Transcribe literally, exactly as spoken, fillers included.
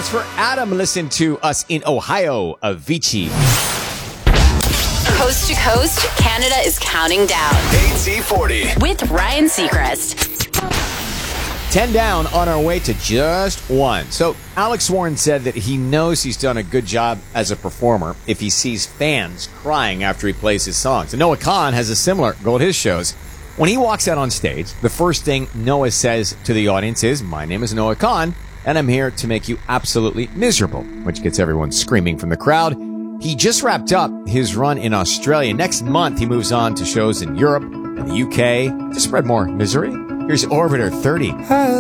As for Adam, listen to us in Ohio, Avicii. Coast to coast, Canada is counting down. A T forty. With Ryan Seacrest. Ten down on our way to just one. So Alex Warren said that he knows he's done a good job as a performer if he sees fans crying after he plays his songs. And Noah Kahan has a similar goal at his shows. When he walks out on stage, the first thing Noah says to the audience is, "My name is Noah Kahan, and I'm here to make you absolutely miserable," which gets everyone screaming from the crowd. He just wrapped up his run in Australia. Next month, he moves on to shows in Europe and the U K to spread more misery. Here's Orbiter thirty.